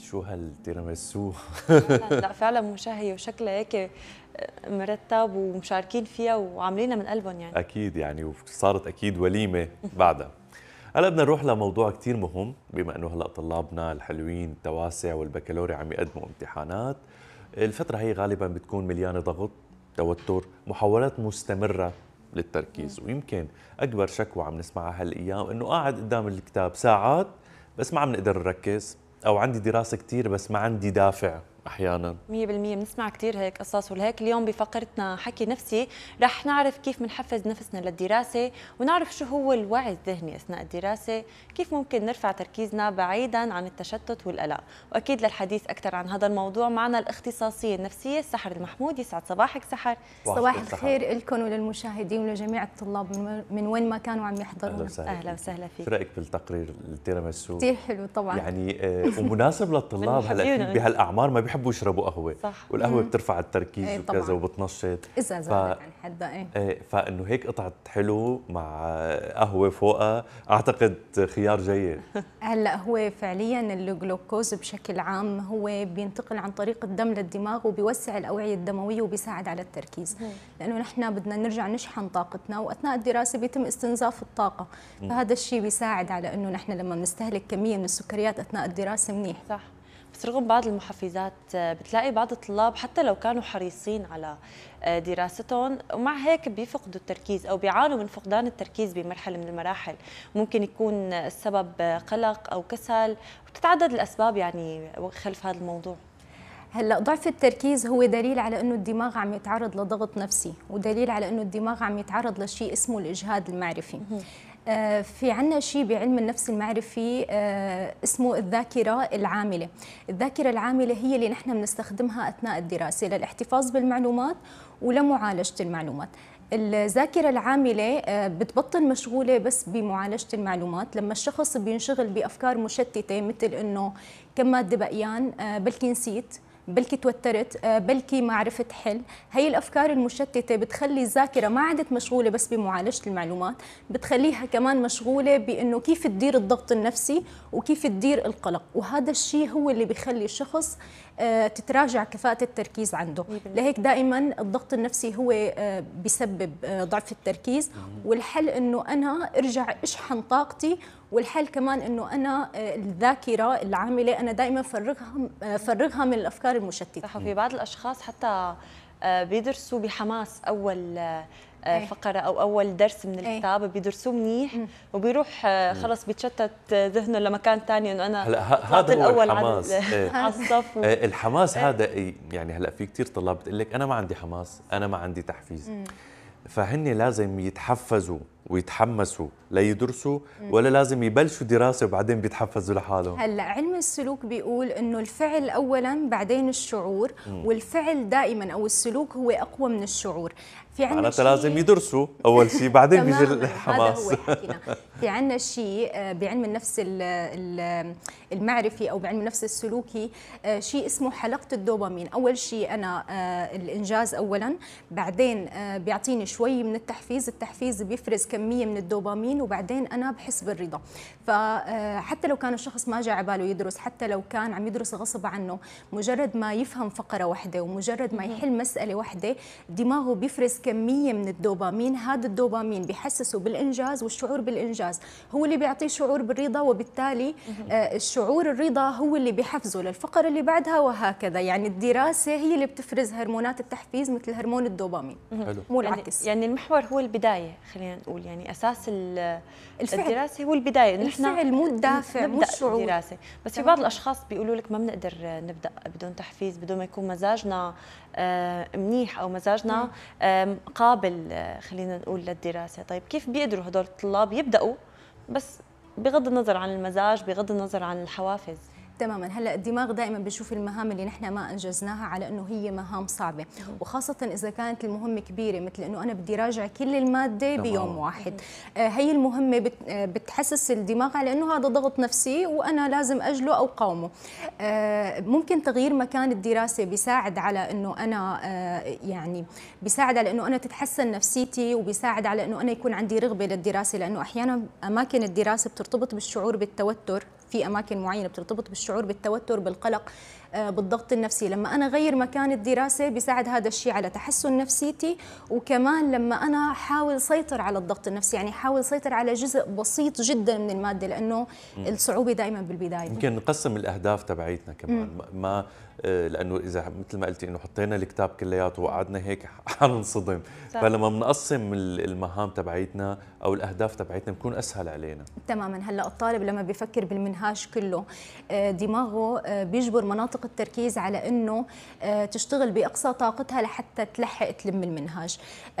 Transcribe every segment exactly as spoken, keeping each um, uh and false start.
شو هالتيراميسو. لا, لا فعلا مشهية وشكلها هيك مرتب ومشاركين فيها وعاملينها من قلبهم يعني. اكيد يعني وصارت اكيد وليمه بعدها. هلا بدنا نروح لموضوع كثير مهم، بما انه هلا طلابنا الحلوين التواسع والبكالوريا عم يقدموا امتحانات. الفتره هي غالبا بتكون مليانه ضغط، توتر، محاولات مستمره للتركيز، ويمكن اكبر شكوى عم نسمعها هالايام انه قاعد قدام الكتاب ساعات بس ما عم نقدر نركز، او عندي دراسه كثير بس ما عندي دافع. احيانا مية بالمية بنسمع كثير هيك قصص، ولهيك اليوم بفقرتنا حكي نفسي رح نعرف كيف بنحفز نفسنا للدراسه، ونعرف شو هو الوعي الذهني اثناء الدراسه، كيف ممكن نرفع تركيزنا بعيدا عن التشتت والقلق. واكيد للحديث اكثر عن هذا الموضوع معنا الاختصاصيه النفسيه سحر المحمود. يسعد صباحك سحر. صباح الخير لكم وللمشاهدين ولجميع الطلاب من وين ما كانوا عم يحضرون. اهلا وسهلا فيك. شو رايك بالتقرير التيراميسو؟ كثير حلو طبعا يعني آه ومناسب للطلاب هلا بهالاعمار ما بيحبوا يشربوا قهوه. صح. والقهوه مم. بترفع التركيز ايه وكذا وبتنشط. اذا زادت ف... عن حدها. ايه فانه هيك قطعه حلو مع قهوه فوقها اعتقد خيار جيد. هلا هو فعليا الجلوكوز بشكل عام هو بينتقل عن طريق الدم للدماغ وبيوسع الاوعيه الدمويه وبيساعد على التركيز. مم. لانه نحن بدنا نرجع نشحن طاقتنا، واثناء الدراسه بيتم استنزاف الطاقه. مم. فهذا الشيء بيساعد على انه نحن لما بنستهلك كميه من السكريات اثناء الدراسه منيح. صح. بس رغم بعض المحفزات بتلاقي بعض الطلاب حتى لو كانوا حريصين على دراستهم ومع هيك بيفقدوا التركيز او بيعانوا من فقدان التركيز بمرحله من المراحل. ممكن يكون السبب قلق او كسل، وتتعدد الاسباب يعني خلف هذا الموضوع. هلا ضعف التركيز هو دليل على انه الدماغ عم يتعرض لضغط نفسي، ودليل على انه الدماغ عم يتعرض لشيء اسمه الاجهاد المعرفي. آه في عنا شيء بعلم النفس المعرفي آه اسمه الذاكرة العاملة. الذاكرة العاملة هي اللي نحن بنستخدمها أثناء الدراسة للاحتفاظ بالمعلومات ولمعالجة المعلومات. الذاكرة العاملة آه بتبطل مشغولة بس بمعالجة المعلومات لما الشخص بينشغل بأفكار مشتتة، مثل إنه كم مادة بقيان، آه بلكي نسيت، بلكي توترت، بلكي ما عرفت حل. هي الافكار المشتته بتخلي الذاكره ما عادت مشغوله بس بمعالجه المعلومات، بتخليها كمان مشغوله بانه كيف تدير الضغط النفسي وكيف تدير القلق، وهذا الشيء هو اللي بيخلي الشخص تتراجع كفاءه التركيز عنده. لهيك دائما الضغط النفسي هو بيسبب ضعف التركيز، والحل انه انا ارجع اشحن طاقتي، والحل كمان انه انا الذاكره العامله انا دائما فرغها فرغها من الافكار المشتته. صح. وفي بعض الاشخاص حتى بيدرسوا بحماس اول فقره او اول درس من الكتاب، بيدرسوه منيح وبيروح خلص بيتشتت ذهنه لمكان ثاني، انه انا هلا هذا هو الحماس على الصف. الحماس هذا يعني هلا في كثير طلاب بتقول لك انا ما عندي حماس، انا ما عندي تحفيز. فهن لازم يتحفزوا ويتحمسوا ليدرسوا، ولا لازم يبلشوا دراسه وبعدين بيتحفزوا لحالهم؟ هلا علم السلوك بيقول انه الفعل اولا بعدين الشعور، مم. والفعل دائما او السلوك هو اقوى من الشعور. في عندنا معناتها لازم يدرسوا اول شيء بعدين بيجي الحماس. هذا هو حكينا. في عندنا شيء بعلم النفس المعرفي او بعلم النفس السلوكي شيء اسمه حلقه الدوبامين. اول شيء انا الانجاز اولا، بعدين بيعطيني شوي من التحفيز، التحفيز بيفرز كميه من الدوبامين، وبعدين انا بحس بالرضا. فحتى لو كان الشخص ما جاء على باله يدرس، حتى لو كان عم يدرس غصب عنه، مجرد ما يفهم فقره واحده ومجرد ما يحل مساله واحده دماغه بيفرز كميه من الدوبامين. هذا الدوبامين بيحسسه بالانجاز، والشعور بالانجاز هو اللي بيعطيه شعور بالرضا، وبالتالي الشعور الرضا هو اللي بيحفزه للفقره اللي بعدها، وهكذا. يعني الدراسه هي اللي بتفرز هرمونات التحفيز مثل هرمون الدوبامين، مو العكس. يعني المحور هو البدايه، خلينا نقول يعني اساس الدراسه هو البدايه، الفعل مو الدافع مو الشعور. الدراسه. بس في بعض الاشخاص بيقولوا لك ما بنقدر نبدا بدون تحفيز، بدون ما يكون مزاجنا منيح او مزاجنا قابل خلينا نقول للدراسه. طيب كيف بيقدروا هدول الطلاب يبداوا بس بغض النظر عن المزاج، بغض النظر عن الحوافز؟ تماما. هلا الدماغ دائما بيشوف المهام اللي نحن ما انجزناها على انه هي مهام صعبه، وخاصه اذا كانت المهمه كبيره، مثل انه انا بدي راجع كل الماده بيوم واحد. آه هي المهمه بت بتحسس الدماغ على انه هذا ضغط نفسي وانا لازم اجله او قاومه. آه ممكن تغيير مكان الدراسه بيساعد على انه انا آه يعني بيساعد على انه انا تتحسن نفسيتي، وبيساعد على انه انا يكون عندي رغبه للدراسه، لانه احيانا اماكن الدراسه بترتبط بالشعور بالتوتر. في في اماكن معينه بترتبط بالشعور بالتوتر بالقلق بالضغط النفسي. لما انا اغير مكان الدراسه بيساعد هذا الشيء على تحسن نفسيتي، وكمان لما انا احاول سيطر على الضغط النفسي، يعني احاول سيطر على جزء بسيط جدا من الماده، لانه م. الصعوبه دائما بالبدايه. يمكن نقسم الاهداف تبعيتنا كمان، م. ما لانه اذا مثل ما قلتي انه حطينا الكتاب كلياته وقعدنا هيك حننصدم، فلما بنقسم المهام تبعيتنا او الاهداف تبعيتنا بكون اسهل علينا. تماما. هلا الطالب لما بيفكر بالمنهاج كله دماغه بيجبر مناطق التركيز على انه تشتغل باقصى طاقتها لحتى تلحق تلم المنهاج.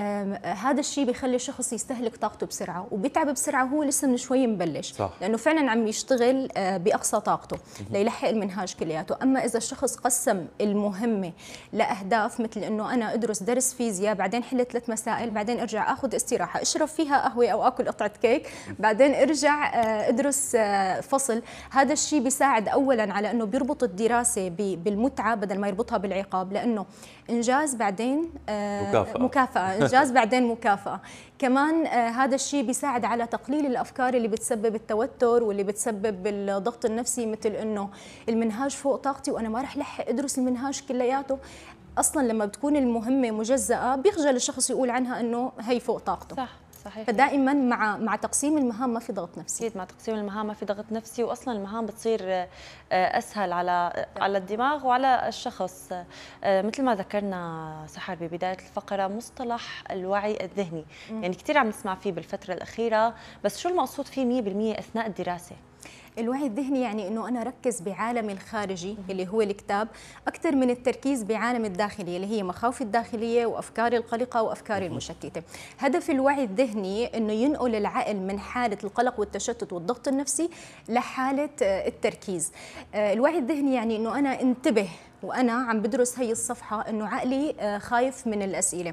هذا الشيء بيخلي الشخص يستهلك طاقته بسرعه وبيتعب بسرعه وهو لسه من شوي مبلش، صح. لانه فعلا عم يشتغل باقصى طاقته ليلحق المنهاج كلياته. اما اذا الشخص قسم المهمه لاهداف، مثل انه انا ادرس درس فيزياء، بعدين حل ثلاث مسائل، بعدين ارجع اخذ استراحه اشرب فيها قهوه او اكل قطعه كيك، بعدين ارجع ادرس فصل، هذا الشيء بيساعد اولا على انه بيربط الدراسه بالمتعه بدل ما يربطها بالعقاب، لانه انجاز بعدين مكافاه مكافاه انجاز بعدين مكافاه. كمان هذا الشيء بيساعد على تقليل الافكار اللي بتسبب التوتر واللي بتسبب الضغط النفسي، مثل انه المنهاج فوق طاقتي وانا ما رح لحق ادرس المنهاج كلياته. اصلا لما بتكون المهمه مجزاه بيخجل الشخص يقول عنها انه هي فوق طاقته. صح صحيح. فدائما مع مع تقسيم المهام ما في ضغط نفسي. اكيد مع تقسيم المهام ما في ضغط نفسي، واصلا المهام بتصير اسهل على على الدماغ وعلى الشخص. مثل ما ذكرنا سحر ببدايه الفقره، مصطلح الوعي الذهني، م. يعني كثير عم نسمع فيه بالفتره الاخيره، بس شو المقصود فيه مية بالمية اثناء الدراسه؟ الوعي الذهني يعني انه انا اركز بعالمي الخارجي اللي هو الكتاب اكثر من التركيز بعالمي الداخلي اللي هي مخاوفي الداخليه وافكاري القلقه وافكاري المشتته. هدف الوعي الذهني انه ينقل العقل من حاله القلق والتشتت والضغط النفسي لحاله التركيز. الوعي الذهني يعني انه انا انتبه وانا عم بدرس هي الصفحه انه عقلي خايف من الاسئله.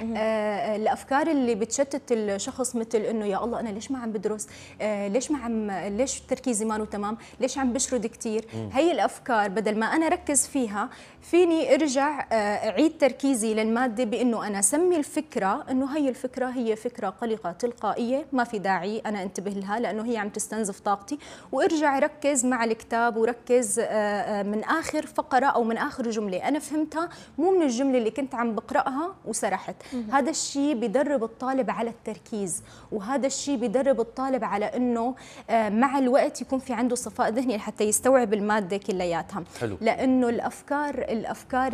الافكار اللي بتشتت الشخص مثل انه يا الله انا ليش ما عم بدرس، ليش ما عم ليش تركيزي ما تمام، ليش عم بشرد كثير، هي الافكار بدل ما انا ركز فيها فيني ارجع اعيد تركيزي للماده بانه انا اسمي الفكره انه هي الفكره هي فكره قلقه تلقائيه ما في داعي انا انتبه لها لانه هي عم تستنزف طاقتي، وارجع ركز مع الكتاب وركز من اخر فقره او من اخر جمله انا فهمتها، مو من الجمله اللي كنت عم بقراها وسرحت. هذا الشيء بدرب الطالب على التركيز، وهذا الشيء بدرب الطالب على انه مع الوقت يكون في عنده صفاء ذهني لحتى يستوعب الماده كلياتها. حلو. لانه الافكار الافكار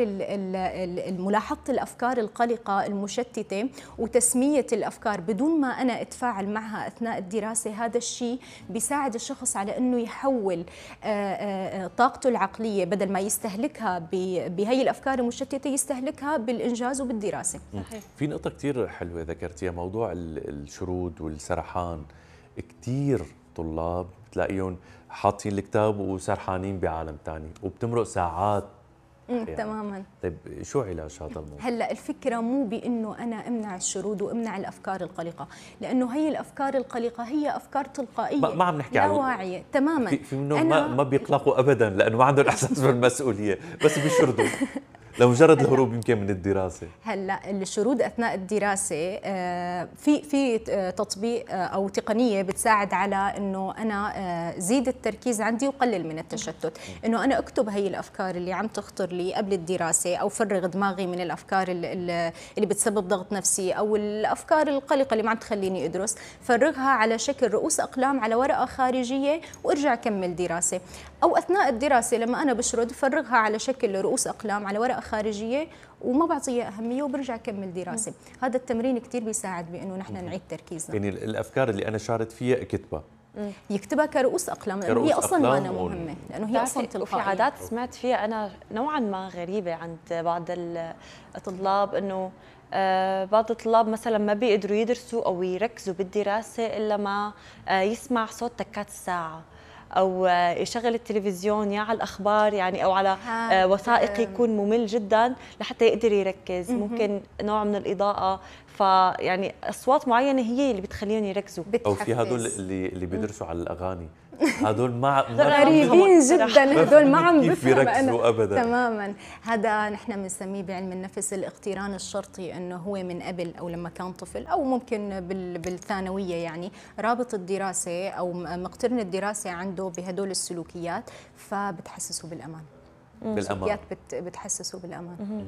ملاحظه الافكار القلقه المشتته وتسميه الافكار بدون ما انا اتفاعل معها اثناء الدراسه، هذا الشيء بيساعد الشخص على انه يحول طاقته العقليه بدل ما يستهلكها بهي الافكار المشتته يستهلكها بالانجاز وبالدراسه. صحيح. في نقطه كثير حلوه ذكرتيها، موضوع الشرود والسرحان. كثير طلاب بتلاقيهم حاطين الكتاب وسرحانين بعالم ثاني وبتمرق ساعات. يعني. تماما. طيب شو علاج هذا الموضوع؟ هلا الفكره مو بانه انا امنع الشرود وامنع الافكار القلقه، لانه هي الافكار القلقه هي افكار تلقائيه ما, ما عم نحكي لا عن واعيه تماما. في, في منهم ما, ما بيقلقوا ابدا لانه ما عندهم احساس بالمسؤوليه، بس بيشردوا لمجرد الهروب يمكن من الدراسه. هلا الشرود اثناء الدراسه في في تطبيق او تقنيه بتساعد على انه انا زيد التركيز عندي وقلل من التشتت، انه انا اكتب هي الافكار اللي عم تخطر لي قبل الدراسه او فرغ دماغي من الافكار اللي بتسبب ضغط نفسي او الافكار القلقه اللي ما عم تخليني ادرس، فرغها على شكل رؤوس اقلام على ورقه خارجيه وارجع كمل دراسه. او اثناء الدراسه لما انا بشرد فرغها على شكل رؤوس اقلام على ورقه خارجيه وما بعطيها اهميه وبرجع كمل دراسه. هذا التمرين كثير بيساعد بانه نحن نعيد تركيزنا. يعني الافكار اللي انا شارد فيها اكتبها يكتبها كرؤوس اقلام لانه هي اصلا ما أنا مهمه، لانه هي اصلا تلقائيه. وفي عادات سمعت فيها انا نوعا ما غريبه عند بعض الطلاب، انه بعض الطلاب مثلا ما بيقدروا يدرسوا او يركزوا بالدراسه الا ما يسمع صوت تكات الساعه او يشغل التلفزيون يا على الاخبار يعني او على وثائقي يكون ممل جدا لحتى يقدر يركز. ممكن نوع من الاضاءه، فيعني اصوات معينه هي اللي بتخليهم يركزوا. او في هدول اللي اللي بيدرسوا على الاغاني هدول ما غريبين جدا، هدول ما عم كيف بفهم بيركزوا أنا ابدا. تماما. هذا نحن بنسميه بعلم النفس الاقتران الشرطي، انه هو من قبل او لما كان طفل او ممكن بالثانويه، يعني رابط الدراسه او مقترن الدراسه عنده بهدول السلوكيات، فبتحسسه بالامان. بالامان بت بتحسسه بالامان.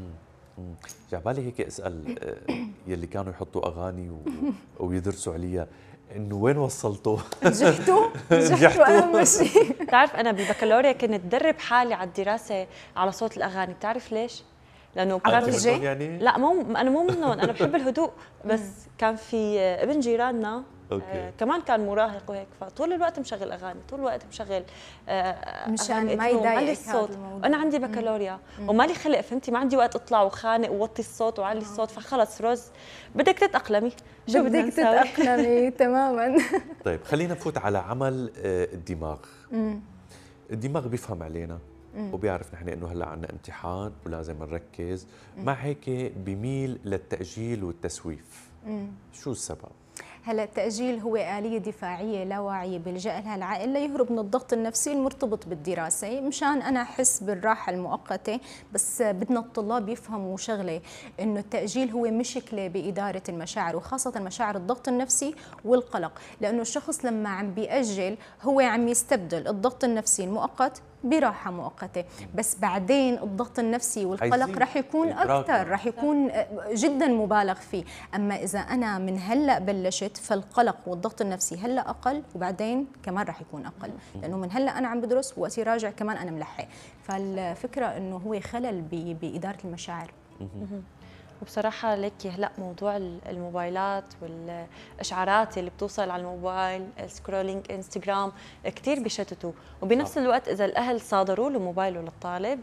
جعبالي هيك اسال يلي كانوا يحطوا اغاني و... ويدرسوا عليها، انه وين وصلتوا؟ نجحتوا؟ نجحتوا اهم شيء. بتعرف انا بالبكالوريا كنت ادرب حالي على الدراسه على صوت الاغاني، بتعرف ليش؟ لانه بتعرف يعني؟ لا مو انا مو منهم، انا بحب الهدوء، بس كان في ابن جيراننا آه كمان كان مراهق وهيك، فطول الوقت مشغل اغاني، طول الوقت مشغل آه مشان ما يضايق الصوت. انا عندي بكالوريا ومالي خلق، فهمتي؟ ما عندي وقت اطلع وخانق ووطي الصوت وعلي الصوت، فخلص روز بدك تتاقلمي، شو بدك تتاقلمي تماما. طيب خلينا نفوت على عمل الدماغ. الدماغ بيفهم علينا وبيعرف نحن انه هلا عندنا امتحان ولازم نركز، مع هيك بيميل للتأجيل والتسويف. شو السبب؟ هلا التأجيل هو آلية دفاعية لا واعية بيلجأ لها العائل ليهرب من الضغط النفسي المرتبط بالدراسة، مشان أنا أحس بالراحة المؤقتة. بس بدنا الطلاب يفهموا شغلة، إنه التأجيل هو مشكلة بإدارة المشاعر، وخاصة مشاعر الضغط النفسي والقلق، لأنه الشخص لما عم بيأجل هو عم يستبدل الضغط النفسي المؤقت براحة مؤقتة، بس بعدين الضغط النفسي والقلق رح يكون أكثر، رح يكون جدا مبالغ فيه. أما إذا أنا من هلأ بلشت، فالقلق والضغط النفسي هلأ أقل، وبعدين كمان رح يكون أقل، لأنه من هلأ أنا عم بدرس وقتي راجع كمان أنا ملحق. فالفكرة إنه هو خلل بإدارة المشاعر. وبصراحة لك هلا موضوع الموبايلات والإشعارات اللي بتوصل على الموبايل، السكرولينج انستغرام، كثير بيشتتوا، وبنفس الوقت إذا الأهل صادروا له موبايله للطالب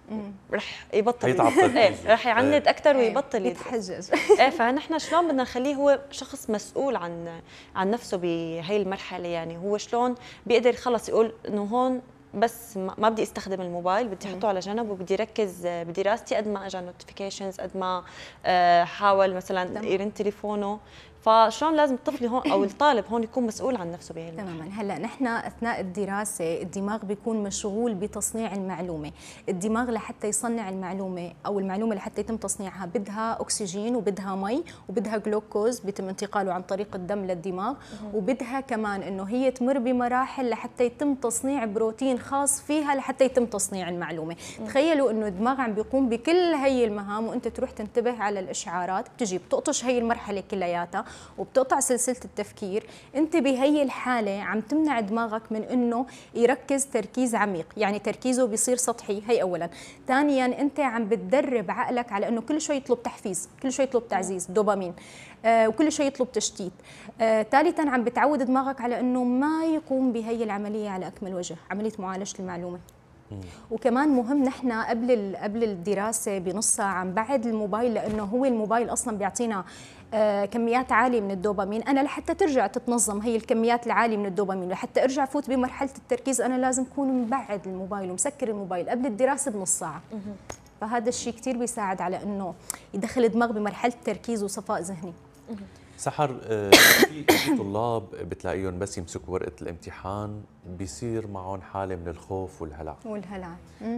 رح يبطل يتعطل، ايه رح يعند اكثر ويبطل يتحجج. ايه فنحن شلون بدنا نخليه هو شخص مسؤول عن عن نفسه بهي المرحله؟ يعني هو شلون بيقدر خلص يقول انه هون بس ما بدي استخدم الموبايل، بدي احطه على جنب وبدي ركز بدراستي، قد ما اجى نوتيفيكيشنز، قد ما حاول مثلا يرن تليفونه. فشلون لازم الطفل هون او الطالب هون يكون مسؤول عن نفسه بهي المرحله؟ تماما. هلا نحن اثناء الدراسه الدماغ بيكون مشغول بتصنيع المعلومه، الدماغ لحتى يصنع المعلومه او المعلومه لحتى يتم تصنيعها بدها اكسجين وبدها مي وبدها جلوكوز بيتم انتقاله عن طريق الدم للدماغ، وبدها كمان انه هي تمر بمراحل لحتى يتم تصنيع بروتين خاص فيها لحتى يتم تصنيع المعلومه. تخيلوا انه الدماغ عم بيقوم بكل هي المهام وانت تروح تنتبه على الاشعارات، بتجي بتقطش هي المرحله كلياتها وبتقطع سلسلة التفكير. انت بهي الحالة عم تمنع دماغك من انه يركز تركيز عميق، يعني تركيزه بيصير سطحي. هي اولا. ثانيا انت عم بتدرب عقلك على انه كل شوي يطلب تحفيز، كل شوي يطلب تعزيز دوبامين، آه وكل شوي يطلب تشتيت. آه ثالثا عم بتعود دماغك على انه ما يقوم بهي العملية على اكمل وجه، عملية معالجة المعلومة. وكمان مهم نحن قبل قبل الدراسه بنص ساعه نبعد الموبايل، لانه هو الموبايل اصلا بيعطينا آه كميات عاليه من الدوبامين. انا لحتى ترجع تتنظم هي الكميات العاليه من الدوبامين، لحتى ارجع فوت بمرحله التركيز انا لازم اكون مبعد الموبايل ومسكر الموبايل قبل الدراسه بنص ساعه. فهذا الشيء كثير بيساعد على انه يدخل الدماغ بمرحله تركيز وصفاء ذهني. سحر، في طلاب بتلاقيهم بس يمسكوا ورقه الامتحان بيصير معهم حاله من الخوف والهلع والهلع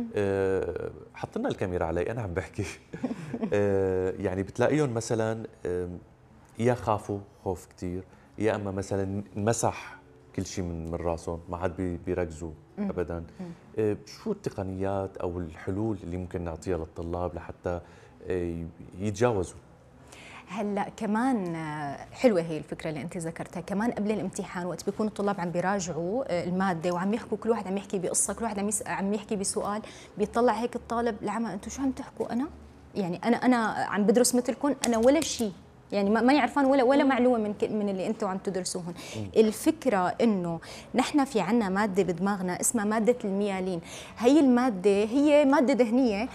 أه حط لنا الكاميرا علي، انا عم بحكي. أه يعني بتلاقيهم مثلا يا خافوا خوف كثير، يا اما مثلا انمسح كل شيء من من راسهم، ما عاد بيركزوا ابدا. أه شو التقنيات او الحلول اللي ممكن نعطيها للطلاب لحتى يتجاوزوا؟ هلا كمان حلوه هي الفكره اللي انت ذكرتها، كمان قبل الامتحان وقت بيكون الطلاب عم بيراجعوا الماده وعم يحكوا، كل واحد عم يحكي بقصه، كل واحد عم عم يحكي بسؤال، بيطلع هيك الطالب لعمى انتم شو عم تحكوا؟ انا يعني انا انا عم بدرس مثلكم، انا ولا شيء، يعني ما يعرفان ولا ولا معلومه من من اللي انتم عم تدرسوهم. الفكره انه نحن في عنا ماده بدماغنا اسمها ماده الميالين، هي الماده هي ماده دهنيه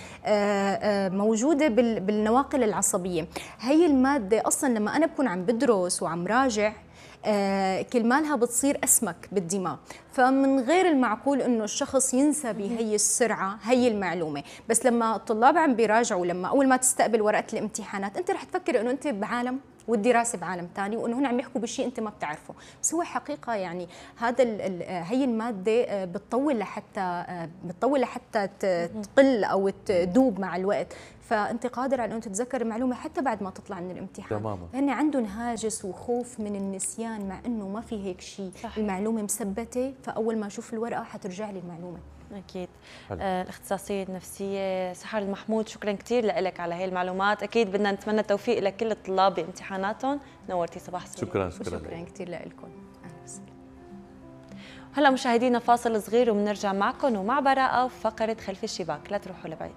موجوده بالنواقل العصبيه. هي الماده اصلا لما انا بكون عم بدرس وعم راجع آه كرمالها بتصير اسمك بالدماغ، فمن غير المعقول انه الشخص ينسى بهي السرعه هي المعلومه. بس لما الطلاب عم بيراجعوا، لما اول ما تستقبل ورقه الامتحانات انت رح تفكر انه انت بعالم والدراسه بعالم ثاني، وانه هن عم يحكوا بشيء انت ما بتعرفه. بس هو حقيقه يعني هذا هي الماده بتطول لحتى بتطول لحتى تقل او تذوب مع الوقت، فانت قادر على انه تتذكر المعلومه حتى بعد ما تطلع من الامتحان. تماما. هن عندهم هاجس وخوف من النسيان، مع انه ما في هيك شيء، المعلومه مثبته، فاول ما اشوف الورقه حترجع لي المعلومه. اكيد. آه الاختصاصيه النفسيه سحر المحمود، شكرا كثير لك على هي المعلومات، اكيد بدنا نتمنى التوفيق لكل الطلاب بامتحاناتهم. نورتي صباح الخير. شكرا شكرا, شكرا كثير لكم. اهلا وسهلا. هلا مشاهدينا فاصل صغير وبنرجع معكم ومع براءه وفقره خلف الشباك، لا تروحوا لبعيد.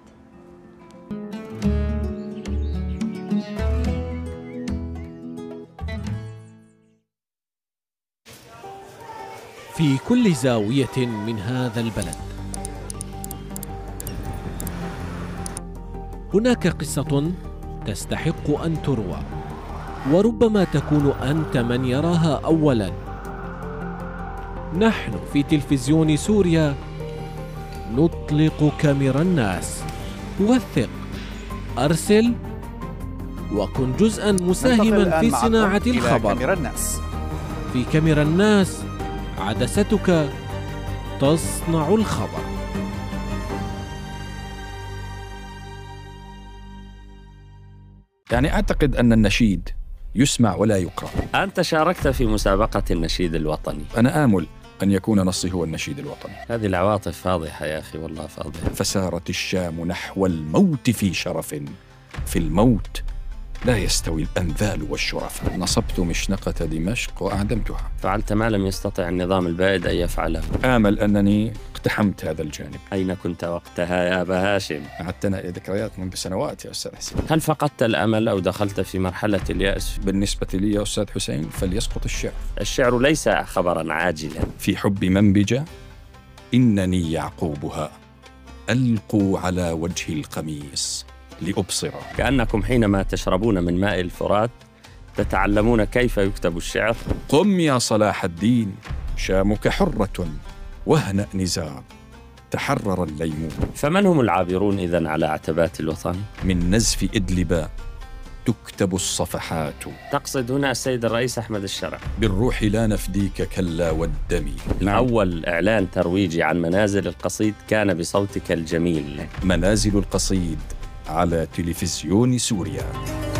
في كل زاوية من هذا البلد هناك قصة تستحق أن تروى، وربما تكون أنت من يراها أولاً. نحن في تلفزيون سوريا نطلق كاميرا الناس. وثق، أرسل، وكن جزءاً مساهماً في صناعة الخبر. كاميرا الناس. في كاميرا الناس عدستك تصنع الخبر. يعني أعتقد أن النشيد يسمع ولا يقرأ. أنت شاركت في مسابقة النشيد الوطني. أنا آمل أن يكون نصي هو النشيد الوطني. هذه العواطف فاضحة يا أخي، والله فاضحة. فسارت الشام نحو الموت في شرف، في الموت لا يستوي الأنذال والشرف. نصبت مشنقة دمشق وأعدمتها. فعلت ما لم يستطع النظام البائد أن يفعله. آمل أنني اقتحمت هذا الجانب. أين كنت وقتها يا أبا هاشم؟ أعدتنا إلى ذكريات منذ سنوات يا أستاذ حسين. هل فقدت الأمل أو دخلت في مرحلة اليأس؟ بالنسبة لي يا أستاذ حسين فليسقط الشعر. الشعر ليس خبراً عاجلاً. في حب منبجة إنني يعقوبها ألقوا على وجه القميص لأبصر. كأنكم حينما تشربون من ماء الفرات تتعلمون كيف يكتب الشعر. قم يا صلاح الدين، شامك حرة واهنأ نزار، تحرر الليمون. فمن هم العابرون إذن على عتبات الوطن؟ من نزف إدلب تكتب الصفحات. تقصد هنا السيد الرئيس أحمد الشرع. بالروح لا نفديك كلا والدم. نعم. أول إعلان ترويجي عن منازل القصيد كان بصوتك الجميل. منازل القصيد على تلفزيون سوريا.